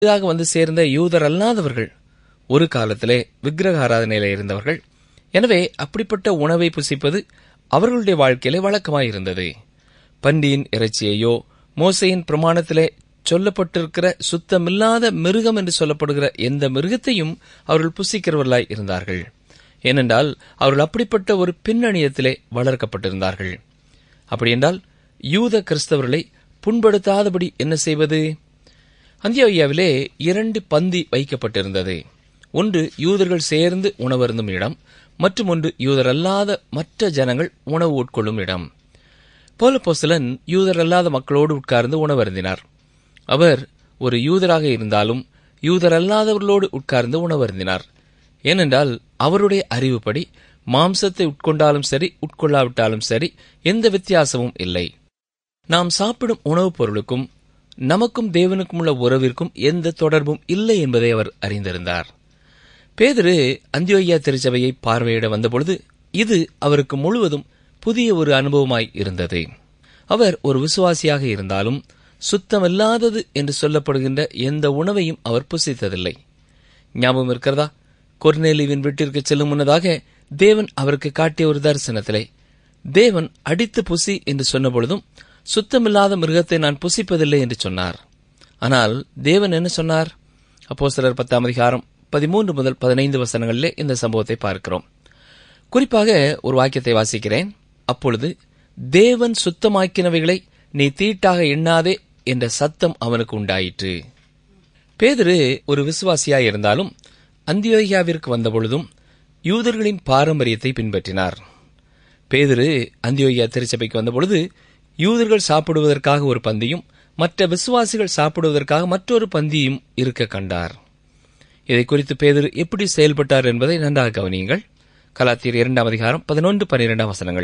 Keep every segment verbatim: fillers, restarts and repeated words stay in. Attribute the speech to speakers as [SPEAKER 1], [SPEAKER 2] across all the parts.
[SPEAKER 1] புதிதாக வந்து சேர்ந்த யூதர் அல்லாதவர்கள் ஒரு காலத்திலே விக்கிரக ஆராதனையில இருந்தவர்கள். எனவே அப்படிப்பட்ட உணவை புசிப்பது அவர்களுடைய வாழ்க்கையிலே வழக்கமாயிருந்தது. பன்றியின் இறைச்சியையோ மோசையின் பிரமாணத்திலே சொல்லப்பட்டிருக்கிற சுத்தமில்லாத மிருகம் என்று சொல்லப்படுகிற எந்த மிருகத்தையும் அவர்கள் புசிக்கிறவர்களாய் இருந்தார்கள். ஏனென்றால் அவர்கள் அப்படிப்பட்ட ஒரு பின்னணியத்திலே வளர்க்கப்பட்டிருந்தார்கள். அப்படியென்றால் யூத கிறிஸ்தவர்களை புண்படுத்தாதபடி என்ன செய்வது? அந்தியோகியாவிலே இரண்டு பந்தி வைக்கப்பட்டிருந்தது. ஒன்று யூதர்கள் சேர்ந்து உணவருந்தும் இடம், மற்றும் ஒன்று யூதர் அல்லாத மற்ற ஜனங்கள் உணவு உட்கொள்ளும் இடம். பவுலப்போஸ்தலன் யூதர் அல்லாத மக்களோடு உட்கார்ந்து உணவருந்தினார். அவர் ஒரு யூதராக இருந்தாலும் யூதர் அல்லாதவர்களோடு உட்கார்ந்து உணவருந்தினார். ஏனென்றால் அவருடைய அறிவுப்படி மாம்சத்தை உட்கொண்டாலும் சரி, உட்கொள்ளாவிட்டாலும் சரி, எந்த வித்தியாசமும் இல்லை. நாம் சாப்பிடும் உணவுப் பொருளுக்கும் நமக்கும் தேவனுக்கும் உள்ள உறவிற்கும் எந்த தொடர்பும் இல்லை என்பதை அவர் அறிந்திருந்தார். பேதுரு அந்தியோகியா திருச்சபையை பார்வையிட வந்தபொழுது இது அவருக்கு முழுவதும் புதிய ஒரு அனுபவமாய் இருந்தது. அவர் ஒரு விசுவாசியாக இருந்தாலும் சுத்தமில்லாதது என்று சொல்லப்படுகின்ற எந்த உணவையும் அவர் புசித்ததில்லை. ஞாபகம் இருக்கிறதா? கொர்நேலியுவின் வீட்டிற்கு செல்லும் முன்னதாக தேவன் அவருக்கு காட்டிய ஒரு தரிசனத்திலே தேவன் அடித்து புசி என்று சொன்னபொழுதும் சுத்தமில்லாத மிருகத்தை நான் புசிப்பதில்லை என்று சொன்னார். ஆனால் தேவன் என்ன சொன்னார்? அப்போஸ்தலர் பத்தாம் அதிகாரம் பதிமூன்று முதல் பதினைந்து வசனங்களிலே இந்த சம்பவத்தை பார்க்கிறோம். குறிப்பாக ஒரு வாக்கியத்தை வாசிக்கிறேன். அப்பொழுது தேவன் சுத்தமாக்கினவைகளை நீ தீட்டாக எண்ணாதே என்ற சத்தம் அவனுக்கு உண்டாயிற்று. பேதுரு ஒரு விசுவாசியாய் இருந்தாலும் அந்தியோகியாவிற்கு வந்தபொழுதும் யூதர்களின் பாரம்பரியத்தை பின்பற்றினார். பேதுரு அந்தியோகியா திருச்சபைக்கு வந்தபொழுது யூதர்கள் சாப்பிடுவதற்காக ஒரு பந்தியும் மற்ற விசுவாசிகள் சாப்பிடுவதற்காக மற்றொரு பந்தியும் இருக்க கண்டார். இதை குறித்து பேதுரு எப்படி செயல்பட்டார் என்பதை நன்றாக கவனியுங்கள். கலாத்தியர் இரண்டாம் அதிகாரம் பதினொன்று பனிரெண்டாம் வசனங்கள்.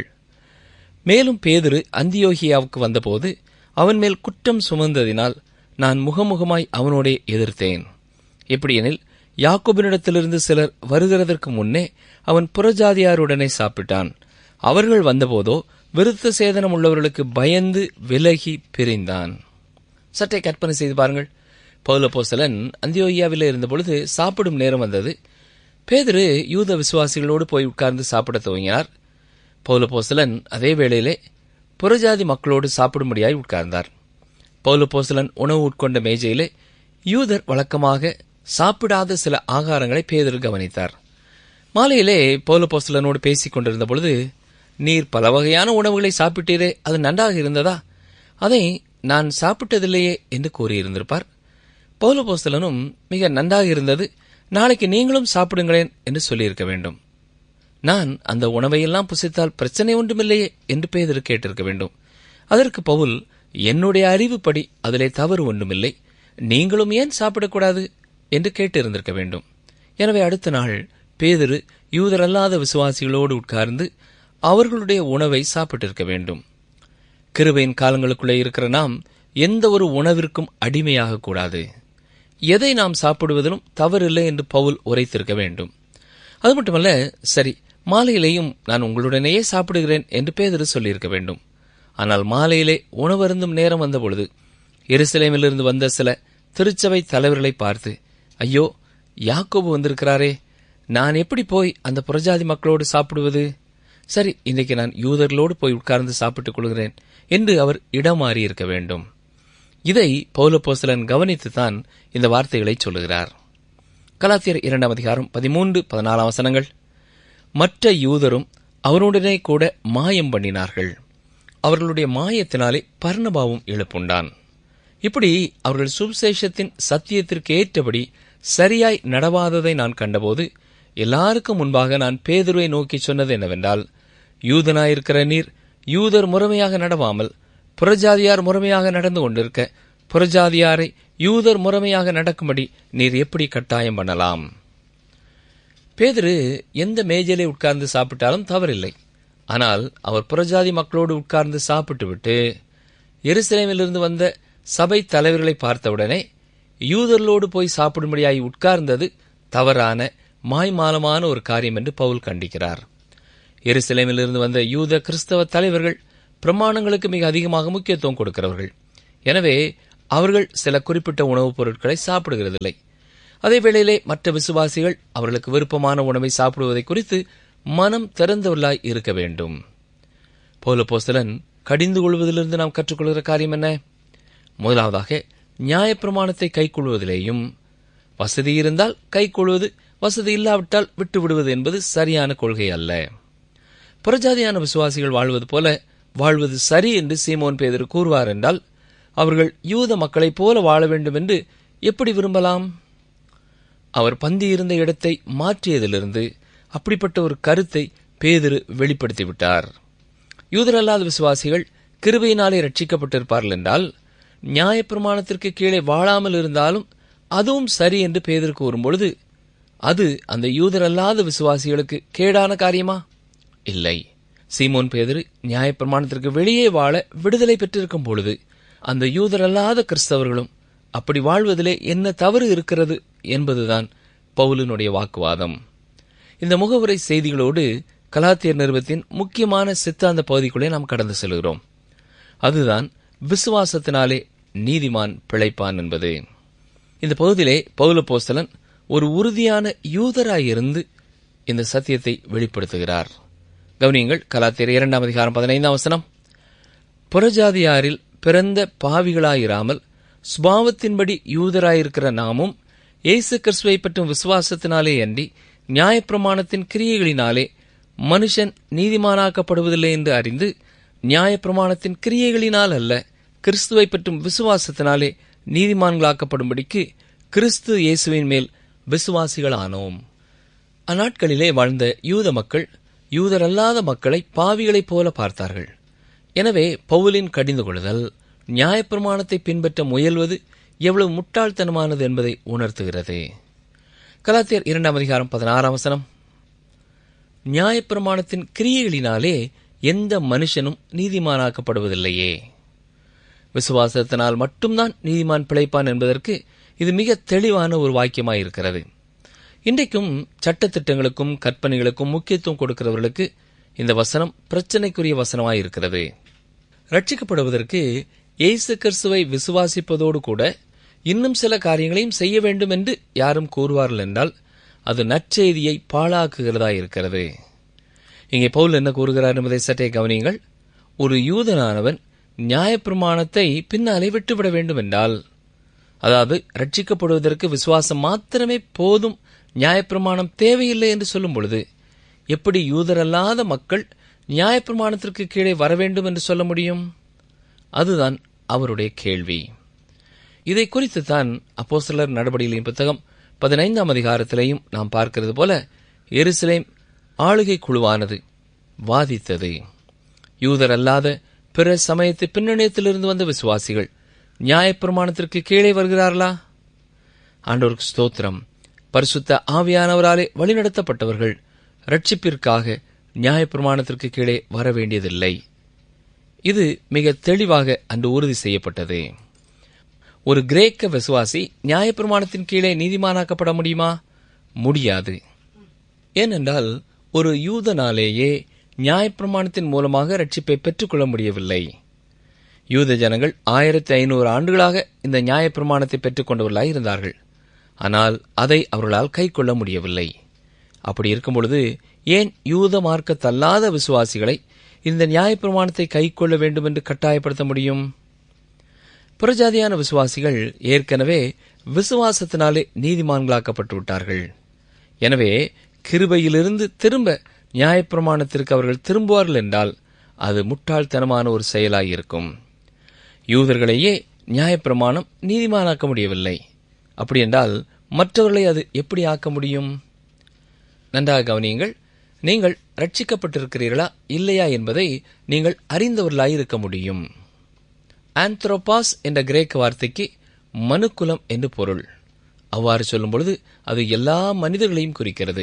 [SPEAKER 1] மேலும் பேதுரு அந்தியோகியாவுக்கு வந்தபோது அவன் மேல் குற்றம் சுமந்ததினால் நான் முகமுகமாய் அவனோடே எதிர்த்தேன். எப்படியெனில் யாக்கோபினிடத்திலிருந்து சிலர் வருகிறதற்கு முன்னே அவன் புறஜாதியாருடனே சாப்பிட்டான். அவர்கள் வந்தபோதோ விருத்த சேதனம் உள்ளவர்களுக்கு பயந்து விலகி பிரிந்தான். சற்றே கற்பனை செய்து பாருங்கள். பவுலப்போஸ்தலன் அந்தியோகியாவில் இருந்தபொழுது சாப்பிடும் நேரம் வந்தது. பேதுரு யூத விசுவாசிகளோடு போய் உட்கார்ந்து சாப்பிட துவங்கினார். பவுலப்போஸ்தலன் அதே வேளையிலே புறஜாதி மக்களோடு சாப்பிடும்படியாய் உட்கார்ந்தார். பவுலப்போஸ்தலன் உணவு உட்கொண்ட மேஜையிலே யூதர் வழக்கமாக சாப்பிடாத சில ஆகாரங்களை பேதுரு கவனித்தார். மாலையிலே பவுலப்போஸ்தலனோடு பேசிக் கொண்டிருந்த பொழுது, நீர் பல வகையான உணவுகளை சாப்பிட்டீரே, அது நன்றாக இருந்ததா? அதை நான் சாப்பிட்டதில்லையே என்று கூறியிருந்திருப்பார். பவுலப்போஸ்தலனும் மிக நன்றாக இருந்தது, நாளைக்கு நீங்களும் சாப்பிடுங்களேன் என்று சொல்லியிருக்க வேண்டும். நான் அந்த உணவையெல்லாம் புசித்தால் பிரச்சனை ஒன்றுமில்லையே என்று பேதுரு கேட்டிருக்க வேண்டும். அதற்கு பவுல், என்னுடைய அறிவுப்படி அதிலே தவறு ஒன்றுமில்லை, நீங்களும் ஏன் சாப்பிடக்கூடாது என்று கேட்டிருந்திருக்க வேண்டும். எனவே அடுத்த நாள் பேதுரு யூதரல்லாத விசுவாசிகளோடு உட்கார்ந்து அவர்களுடைய உணவை சாப்பிட்டிருக்க வேண்டும். கிருபையின் காலங்களுக்குள்ளே இருக்கிற நாம் எந்த ஒரு உணவிற்கும் அடிமையாக கூடாது. எதை நாம் சாப்பிடுவதிலும் தவறில்லை என்று பவுல் உரைத்திருக்க வேண்டும். அது மட்டுமல்ல, சரி மாலையிலேயும் நான் உங்களுடனேயே சாப்பிடுகிறேன் என்று பேதுரு சொல்லியிருக்க வேண்டும். ஆனால் மாலையிலே உணவருந்தும் நேரம் வந்தபொழுது எருசலேமிலிருந்து வந்த சில திருச்சபை தலைவர்களை பார்த்து, ஐயோ, யாக்கோபு வந்திருக்கிறாரே, நான் எப்படி போய் அந்த புறஜாதி மக்களோடு சாப்பிடுவது? சரி, இன்றைக்கு நான் யூதர்களோடு போய் உட்கார்ந்து சாப்பிட்டுக் கொள்கிறேன் என்று அவர் இடம் மாறியிருக்க வேண்டும். இதை பவுலப்போஸ்தலன் கவனித்துத்தான் இந்த வார்த்தைகளை சொல்லுகிறார். கலாத்தியர் இரண்டாம் அதிகாரம் பதிமூன்று பதினாலாம் வசனங்கள். மற்ற யூதரும் அவருடனே கூட மாயம் பண்ணினார்கள். அவர்களுடைய மாயத்தினாலே பர்னபாவும் எழுப்புண்டான். இப்படி அவர்கள் சுவிசேஷத்தின் சத்தியத்திற்கு ஏற்றபடி சரியாய் நடவாததை நான் கண்டபோது எல்லாருக்கும் முன்பாக நான் பேதுருவை நோக்கி சொன்னது என்னவென்றால், யூதனாயிருக்கிற நீர் யூதர் முறைமையாக நடவாமல் புறஜாதியார் முறைமையாக நடந்து கொண்டிருக்க, புறஜாதியாரை யூதர் முறைமையாக நடக்கும்படி நீர் எப்படி கட்டாயம் பண்ணலாம்? பேதுரு எந்த மேஜையிலே உட்கார்ந்து சாப்பிட்டாலும் தவறில்லை. ஆனால் அவர் புறஜாதி மக்களோடு உட்கார்ந்து சாப்பிட்டுவிட்டு எருசலேமிலிருந்து வந்த சபை தலைவர்களை பார்த்தவுடனே யூதர்களோடு போய் சாப்பிடும்படியாய் உட்கார்ந்தது தவறான மாய்மாலமான ஒரு காரியம் என்று பவுல் கண்டிக்கிறார். எருசலேமிலிருந்து வந்த யூத கிறிஸ்தவ தலைவர்கள் பிரமாணங்களுக்கு மிக அதிகமாக முக்கியத்துவம் கொடுக்கிறவர்கள். எனவே அவர்கள் சில குறிப்பிட்ட உணவுப் பொருட்களை சாப்பிடுகிறதில்லை. அதே வேளையிலே மற்ற விசுவாசிகள் அவர்களுக்கு விருப்பமான உணவை சாப்பிடுவதை குறித்து மனம் திறந்தவர்களாய் இருக்க வேண்டும். பவுலப்போஸ்தலன் கடிந்து கொள்வதிலிருந்து நாம் கற்றுக்கொள்கிற காரியம் என்ன? முதலாவதாக நியாயப்பிரமாணத்தை கைக்கொள்வதிலேயும், வசதி இருந்தால் கைக்கொள்வது, வசதி இல்லாவிட்டால் விட்டுவிடுவது என்பது சரியான கொள்கை அல்ல. புறஜாதியான விசுவாசிகள் வாழ்வது போல வாழ்வது சரி என்று சீமோன் பேதுரு கூறுவார் என்றால், அவர்கள் யூத மக்களைப் போல வாழ வேண்டும் என்று எப்படி விரும்பலாம்? அவர் பந்தியிருந்த இடத்தை மாற்றியதிலிருந்து அப்படிப்பட்ட ஒரு கருத்தை பேதுரு வெளிப்படுத்திவிட்டார். யூதரல்லாத விசுவாசிகள் கிருபையினாலே ரட்சிக்கப்பட்டிருப்பார்கள் என்றால், நியாயப்பிரமாணத்திற்கு கீழே வாழாமல் இருந்தாலும் அதுவும் சரி என்று பேதுரு கூறும்பொழுது, அது அந்த யூதரல்லாத விசுவாசிகளுக்கு கேடான காரியமா? இல்லை. சீமோன் பேதுரு நியாயப்பிரமாணத்திற்கு வெளியே வாழ விடுதலை பெற்றிருக்கும் பொழுது, அந்த யூதரல்லாத கிறிஸ்தவர்களும் அப்படி வாழ்வதிலே என்ன தவறு இருக்கிறது என்பதுதான் பவுலினுடைய வாக்குவாதம். இந்த முகவுரை செய்திகளோடு கலாத்தியர் நிருபத்தின் முக்கியமான சித்தாந்த பகுதிக்குள்ளே நாம் கடந்து செல்கிறோம். அதுதான் விசுவாசத்தினாலே நீதிமான் பிழைப்பான் என்பது. இந்த பகுதியிலே பவுலப்போஸ்தலன் ஒரு உறுதியான யூதராயிருந்து இந்த சத்தியத்தை வெளிப்படுத்துகிறார். கவனியங்கள், கலாத்தியர் இரண்டாம் அதிகாரம் பதினைந்தாம் வசனம். புறஜாதியாரில் பிறந்த பாவிகளாயிராமல் சுபாவத்தின்படி யூதராயிருக்கிற நாமும் இயேசு கிறிஸ்துவை பற்றும் விசுவாசத்தினாலே அன்றி நியாயப்பிரமாணத்தின் கிரியைகளினாலே மனுஷன் நீதிமானாக்கப்படுவதில்லை என்று அறிந்து, நியாயப்பிரமாணத்தின் கிரியைகளினால் அல்ல, கிறிஸ்துவை பற்றும் விசுவாசத்தினாலே நீதிமான்களாக்கப்படும்படிக்கு கிறிஸ்து இயேசுவின் மேல் விசுவாசிகளானோம். அந்நாட்களிலே வாழ்ந்த யூத மக்கள் யூதரல்லாத மக்களை பாவிகளைப் போல பார்த்தார்கள். எனவே பவுலின் கடிந்து கொள்ளுதல் நியாயப்பிரமாணத்தை பின்பற்ற முயல்வது எவ்வளவு முட்டாள்தனமானது என்பதை உணர்த்துகிறது. கலாத்தியர் இரண்டாம் அதிகாரம் பதினாறாம் வசனம். நியாயப்பிரமாணத்தின் கிரியைகளினாலே எந்த மனுஷனும் நீதிமானாக்கப்படுவதில்லையே. விசுவாசத்தினால் மட்டும்தான் நீதிமான் பிழைப்பான் என்பதற்கு இது மிக தெளிவான ஒரு வாக்கியமாயிருக்கிறது. இன்றைக்கும் சட்டத்திட்டங்களுக்கும் கற்பனைகளுக்கும் முக்கியத்துவம் கொடுக்கிறவர்களுக்கு இந்த வசனம் பிரச்சனைக்குரிய வசனமாயிருக்கிறது. ரட்சிக்கப்படுவதற்கு இயேசு கிறிஸ்துவை விசுவாசிப்பதோடு கூட இன்னும் சில காரியங்களையும் செய்ய வேண்டும் என்று யாரும் கூறுவார்கள் என்றால் அது நற்செய்தியை பாழாக்குகிறதா இருக்கிறது. இங்கே பவுல் என்ன கூறுகிறார் என்பதை சற்றே கவனியுங்கள். ஒரு யூதனானவன் நியாயப்பிரமாணத்தை பின்னாலே விட்டுவிட வேண்டும் என்றால், அதாவது ரட்சிக்கப்படுவதற்கு விசுவாசம் மாத்திரமே போதும், நியாயப்பிரமாணம் தேவையில்லை என்று சொல்லும் பொழுது, எப்படி யூதரல்லாத மக்கள் நியாயப்பிரமாணத்திற்கு கீழே வர வேண்டும் என்று சொல்ல முடியும்? அதுதான் அவருடைய கேள்வி. இதை குறித்து தான் அப்போஸ்தலர் நடபடிகளின் புத்தகம் பதினைந்தாம் அதிகாரத்திலேயும் நாம் பார்க்கிறது போல எருசலேம் ஆளுகை குழுவானது வாதித்தது. யூதர் அல்லாத பிற சமயத்து பின்னணியத்திலிருந்து வந்த விசுவாசிகள் நியாயப்பிரமாணத்திற்கு கீழே வருகிறார்களா? ஆண்டவருக்கு ஸ்தோத்திரம். பரிசுத்த ஆவியானவராலே வழிநடத்தப்பட்டவர்கள் ரட்சிப்பிற்காக நியாயப்பிரமாணத்திற்கு கீழே வர வேண்டியதில்லை. இது மிக தெளிவாக அன்று உறுதி செய்யப்பட்டது. ஒரு கிரேக்க விசுவாசி நியாயப்பிரமாணத்தின் கீழே நீதிமானாக்கப்பட முடியுமா? முடியாது. ஏனென்றால் ஒரு யூதனாலேயே நியாயப்பிரமாணத்தின் மூலமாக ரட்சிப்பை பெற்றுக்கொள்ள முடியவில்லை. யூத ஜனங்கள் ஆயிரத்தி ஐநூறு ஆண்டுகளாக இந்த நியாயப்பிரமாணத்தை பெற்றுக் கொண்டவர்களாய் இருந்தார்கள். ஆனால் அதை அவர்களால் கை கொள்ள முடியவில்லை. அப்படி இருக்கும்பொழுது ஏன் யூத மார்க்கத்தல்லாத விசுவாசிகளை இந்த நியாயப்பிரமாணத்தை கை கொள்ள வேண்டும் என்று கட்டாயப்படுத்த முடியும்? புறஜாதியான விசுவாசிகள் ஏற்கனவே விசுவாசத்தினாலே நீதிமான்களாக்கப்பட்டு விட்டார்கள். எனவே கிருபையிலிருந்து திரும்ப நியாயப்பிரமாணத்திற்கு அவர்கள் திரும்புவார்கள் என்றால் அது முட்டாள்தனமான ஒரு செயலாயிருக்கும். யூதர்களையே நியாயப்பிரமாணம் நீதிமானாக்க முடியவில்லை. அப்படி என்றால் மற்றவர்களை அது எப்படி ஆக்க முடியும்? நன்றாக கவனியுங்கள். நீங்கள் ரட்சிக்கப்பட்டிருக்கிறீர்களா இல்லையா என்பதை நீங்கள் அறிந்தவர்களாயிருக்க முடியும். ஆந்த்ரோபாஸ் என்ற கிரேக்க வார்த்தைக்கு மனுக்குலம் என்று பொருள். அவ்வாறு சொல்லும் பொழுது அது எல்லா மனிதர்களையும் குறிக்கிறது.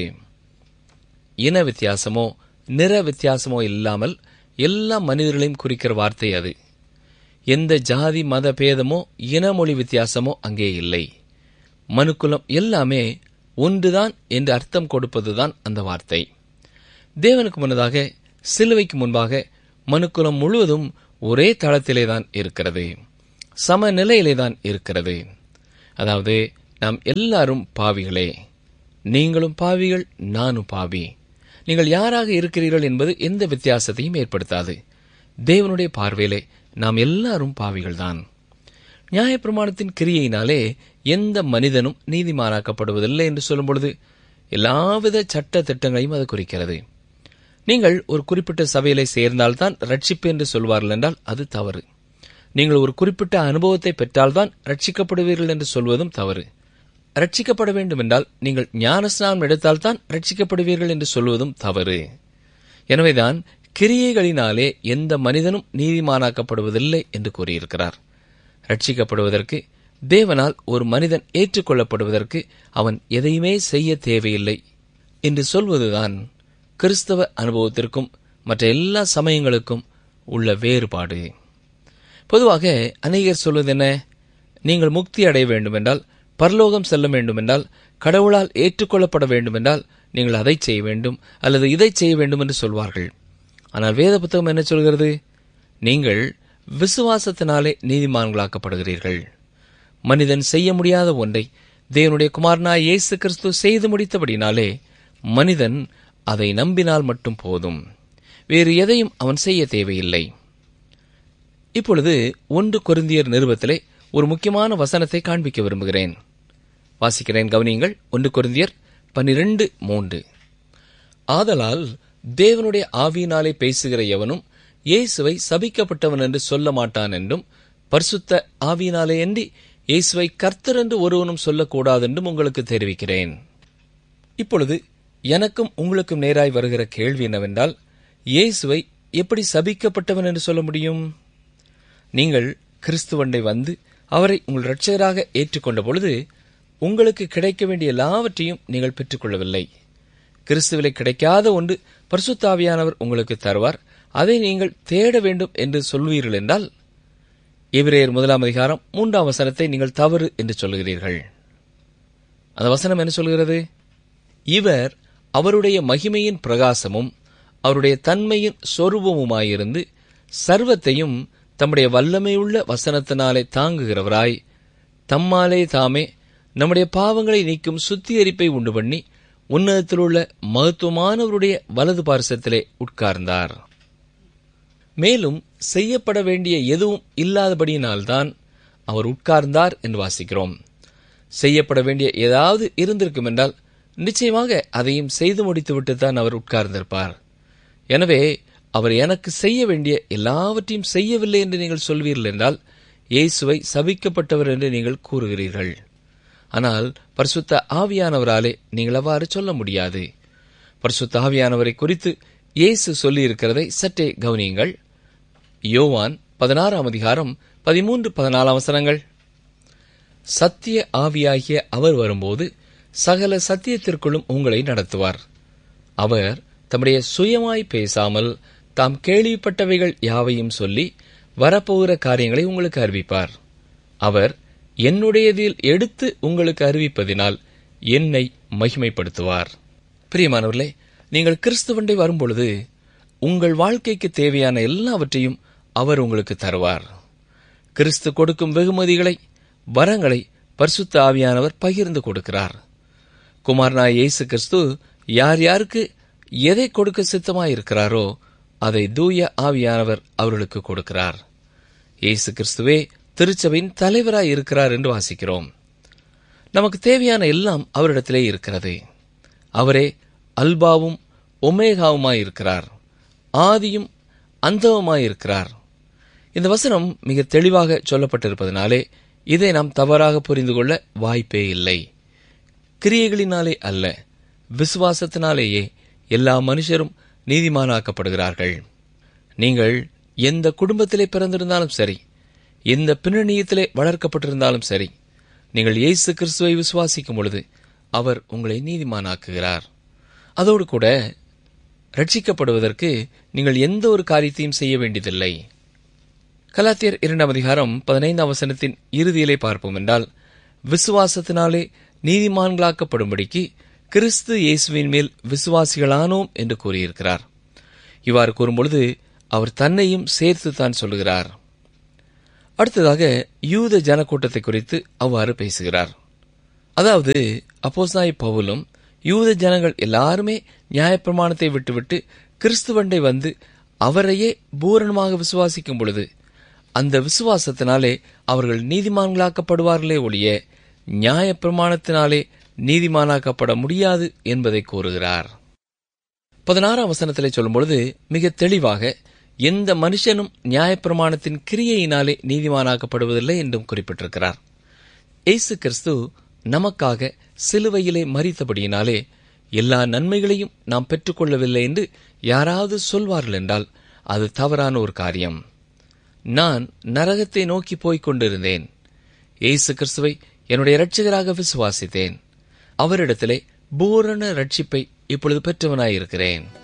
[SPEAKER 1] இன வித்தியாசமோ நிற வித்தியாசமோ இல்லாமல் எல்லா மனிதர்களையும் குறிக்கிற வார்த்தை அது. எந்த ஜாதி மத பேதமோ இனமொழி வித்தியாசமோ அங்கே இல்லை. மனுக்குலம் எல்லாமே ஒன்றுதான் என்று அர்த்தம் கொடுப்பதுதான் அந்த வார்த்தை. தேவனுக்கு முன்னதாக சிலுவைக்கு முன்பாக மனுக்குலம் முழுவதும் ஒரே தளத்திலேதான் இருக்கிறது. சமநிலையிலே தான் இருக்கிறது. அதாவது நாம் எல்லாரும் பாவிகளே, நீங்களும் பாவிகள், நானும் பாவி. நீங்கள் யாராக இருக்கிறீர்கள் என்பது எந்த வித்தியாசத்தையும் ஏற்படுத்தாது. தேவனுடைய பார்வையிலே நாம் எல்லாரும் பாவிகள்தான். நியாயப்பிரமாணத்தின் கிரியையினாலே எந்த மனிதனும் நீதிமானாக்கப்படுவதில்லை என்று சொல்லும் பொழுது எல்லாவித சட்ட திட்டங்களையும் அது குறிக்கிறது. நீங்கள் ஒரு குறிப்பிட்ட சபையிலே சேர்ந்தால்தான் ரட்சிப்பு என்று சொல்வார்கள் என்றால் அது தவறு. நீங்கள் ஒரு குறிப்பிட்ட அனுபவத்தை பெற்றால்தான் ரட்சிக்கப்படுவீர்கள் என்று சொல்வதும் தவறு. ரட்சிக்கப்பட வேண்டும் என்றால் நீங்கள் ஞானஸ்நானம் எடுத்தால்தான் ரட்சிக்கப்படுவீர்கள் என்று சொல்வதும் தவறு. எனவேதான் கிரியைகளினாலே எந்த மனிதனும் நீதிமானாக்கப்படுவதில்லை என்று கூறியிருக்கிறார். ரட்சிக்கப்படுவதற்கு, தேவனால் ஒரு மனிதன் ஏற்றுக்கொள்ளப்படுவதற்கு அவன் எதையுமே செய்ய தேவையில்லை என்று சொல்வதுதான் கிறிஸ்தவ அனுபவத்திற்கும் மற்ற எல்லா சமயங்களுக்கும் உள்ள வேறுபாடு. பொதுவாக அநேகர் சொல்வது என்ன? நீங்கள் முக்தி அடைய வேண்டுமென்றால், பரலோகம் செல்ல வேண்டுமென்றால், கடவுளால் ஏற்றுக்கொள்ளப்பட வேண்டுமென்றால் நீங்கள் அதை செய்ய வேண்டும் அல்லது இதை செய்ய வேண்டும் என்று சொல்வார்கள். ஆனால் வேத புத்தகம் என்ன சொல்கிறது? நீங்கள் விசுவாசத்தினாலே நீதிமான்களாக்கப்படுகிறீர்கள். மனிதன் செய்ய முடியாத ஒன்றை தேவனுடைய குமாரனாய் இயேசு கிறிஸ்து செய்து முடித்தபடினாலே மனிதன் அதை நம்பினால் மட்டும் போதும். வேறு எதையும் அவன் செய்ய தேவையில்லை. இப்பொழுது ஒன்று கொரிந்தியர் நிருபத்திலே ஒரு முக்கியமான வசனத்தை காண்பிக்க விரும்புகிறேன். வாசிக்கிறேன், கவனியுங்கள். ஒன்று கொரிந்தியர் பன்னிரண்டு மூன்று. ஆதலால் தேவனுடைய ஆவியினாலே பேசுகிற எவனும் இயேசுவை சபிக்கப்பட்டவன் என்று சொல்ல மாட்டான் என்றும், பரிசுத்த ஆவியினாலே அன்றி இயேசுவை கர்த்தர் என்று ஒருவனும் சொல்லக்கூடாதென்றும் உங்களுக்கு தெரிவிக்கிறேன். இப்பொழுது எனக்கும் உங்களுக்கும் நேராய் வருகிற கேள்வி என்னவென்றால், இயேசுவை எப்படி சபிக்கப்பட்டவன் என்று சொல்ல முடியும்? நீங்கள் கிறிஸ்துவண்டை வந்து அவரை உங்கள் இரட்சகராக ஏற்றுக்கொண்ட பொழுது உங்களுக்கு கிடைக்க வேண்டிய எல்லாவற்றையும் நீங்கள் பெற்றுக்கொள்ளவில்லை. கிறிஸ்துவிலே கிடைக்காத ஒன்று பரிசுத்த ஆவியானவர் உங்களுக்கு தருவார், அதை நீங்கள் தேட வேண்டும் என்று சொல்வீர்கள் என்றால், எபிரேயர் முதலாம் அதிகாரம் மூன்றாம் வசனத்தை நீங்கள் தவறு என்று சொல்கிறீர்கள். அந்த வசனம் என்ன சொல்கிறது? இவர் அவருடைய மகிமையின் பிரகாசமும் அவருடைய தன்மையின் சொரூபமுமாயிருந்து சர்வத்தையும் தம்முடைய வல்லமையுள்ள வசனத்தினாலே தாங்குகிறவராய் தம்மாலே தாமே நம்முடைய பாவங்களை நீக்கும் சுத்திகரிப்பை உண்டு பண்ணி உன்னதத்திலுள்ள மகத்துவமானவருடைய வலது பார்சத்திலே உட்கார்ந்தார். மேலும் செய்யப்பட வேண்டிய எதுவும் இல்லாதபடியினால்தான் அவர் உட்கார்ந்தார் என்று வாசிக்கிறோம். செய்யப்பட வேண்டிய ஏதாவது இருந்திருக்கும் என்றால் நிச்சயமாக அதையும் செய்து முடித்துவிட்டுத்தான் அவர் உட்கார்ந்திருப்பார். எனவே அவர் எனக்கு செய்ய வேண்டிய எல்லாவற்றையும் செய்யவில்லை என்று நீங்கள் சொல்வீர்கள் என்றால் இயேசுவை சபிக்கப்பட்டவர் என்று நீங்கள் கூறுகிறீர்கள். ஆனால் பரிசுத்த ஆவியானவராலே நீங்கள் அவ்வாறு சொல்ல முடியாது. பரிசுத்த ஆவியானவரை குறித்து இயேசு சொல்லியிருக்கிறதை சற்றே கவனியுங்கள். யோவான் பதினாறாம் அதிகாரம் பதிமூன்று பதினாலாம் வசனங்கள். சத்திய ஆவியாகிய அவர் வரும்போது சகல சத்தியத்திற்குள்ளும் உங்களை நடத்துவார். அவர் தம்முடைய சுயமாய் பேசாமல் தாம் கேள்விப்பட்டவைகள் யாவையும் சொல்லி வரப்போகிற காரியங்களை உங்களுக்கு அறிவிப்பார். அவர் என்னுடையதில் எடுத்து உங்களுக்கு அறிவிப்பதினால் என்னை மகிமைப்படுத்துவார். பிரியமானவர்களே, நீங்கள் கிறிஸ்துவண்டை வரும்பொழுது உங்கள் வாழ்க்கைக்கு தேவையான எல்லாவற்றையும் அவர் உங்களுக்கு தருவார். கிறிஸ்து கொடுக்கும் வெகுமதிகளை, வரங்களை பரிசுத்த ஆவியானவர் பகிர்ந்து கொடுக்கிறார். குமாரனாய் இயேசு கிறிஸ்து யார் யாருக்கு எதை கொடுக்க சித்தமாயிருக்கிறாரோ அதை தூய ஆவியானவர் அவர்களுக்கு கொடுக்கிறார். இயேசு கிறிஸ்துவே திருச்சபையின் தலைவராய் இருக்கிறார் என்று வாசிக்கிறோம். நமக்கு தேவையான எல்லாம் அவரிடத்திலே இருக்கிறது. அவரே அல்பாவும் ஒமேகாவுமாயிருக்கிறார், ஆதியும் அந்தவுமாயிருக்கிறார். இந்த வசனம் மிக தெளிவாக சொல்லப்பட்டிருப்பதனாலே இதை நாம் தவறாக புரிந்து கொள்ள வாய்ப்பே இல்லை. கிரியைகளினாலே அல்ல, விசுவாசத்தினாலேயே எல்லா மனுஷரும் நீதிமானாக்கப்படுகிறார்கள். நீங்கள் எந்த குடும்பத்திலே பிறந்திருந்தாலும் சரி, எந்த பின்னணியத்திலே வளர்க்கப்பட்டிருந்தாலும் சரி, நீங்கள் இயேசு கிறிஸ்துவை விசுவாசிக்கும் பொழுது அவர் உங்களை நீதிமானாக்குகிறார். அதோடு கூட ரட்சிக்கப்படுவதற்கு நீங்கள் எந்த ஒரு காரியத்தையும் செய்ய வேண்டியதில்லை. கலாத்தியர் இரண்டாம் அதிகாரம் பதினைந்தாம் வசனத்தின் இறுதியிலே பார்ப்போம் என்றால், விசுவாசத்தினாலே நீதிமான்களாக்கப்படும்படிக்கு கிறிஸ்து இயேசுவின் மேல் விசுவாசிகளானோம் என்று கூறியிருக்கிறார். இவ்வாறு கூறும்பொழுது அவர் தன்னையும் சேர்த்துத்தான் சொல்லுகிறார். அடுத்ததாக யூத ஜனக்கூட்டத்தை குறித்து அவ்வாறு பேசுகிறார். அதாவது அப்போஸ்தலனாகிய பவுலும் யூத ஜனங்கள் எல்லாருமே நியாயப்பிரமாணத்தை விட்டுவிட்டு கிறிஸ்துவண்டை வந்து அவரையே பூரணமாக விசுவாசிக்கும் பொழுது அந்த விசுவாசத்தினாலே அவர்கள் நீதிமான்களாக்கப்படுவார்களே ஒழிய நியாயப்பிரமாணத்தினாலே நீதிமானாக்கப்பட முடியாது என்பதை கூறுகிறார். பதினாறாம் வசனத்திலே சொல்லும்பொழுது மிக தெளிவாக எந்த மனுஷனும் நியாயப்பிரமாணத்தின் கிரியையினாலே நீதிமானாக்கப்படுவதில்லை என்றும் குறிப்பிட்டிருக்கிறார். இயேசு கிறிஸ்து நமக்காக சிலுவையிலே மரித்தபடியினாலே எல்லா நன்மைகளையும் நாம் பெற்றுக்கொள்ளவில்லை என்று யாராவது சொல்வார்கள் என்றால் அது தவறான ஒரு காரியம். நான் நரகத்தை நோக்கி போய்க் கொண்டிருந்தேன். இயேசு கிறிஸ்துவை என்னுடைய இரட்சகராக விசுவாசித்தேன். அவரிடத்திலே பூரண ரட்சிப்பை இப்பொழுது பெற்றவனாயிருக்கிறேன்.